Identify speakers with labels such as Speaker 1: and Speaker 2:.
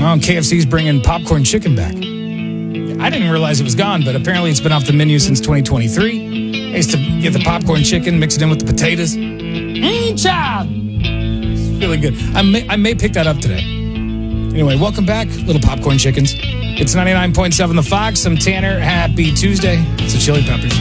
Speaker 1: Oh, KFC's bringing popcorn chicken back. I didn't realize it was gone, but apparently it's been off the menu since 2023. I used to get the popcorn chicken, mix it in with the potatoes. Child! It's really good. I may pick that up today. Anyway, welcome back, little popcorn chickens. It's 99.7 The Fox. I'm Tanner. Happy Tuesday. It's the Chili Peppers.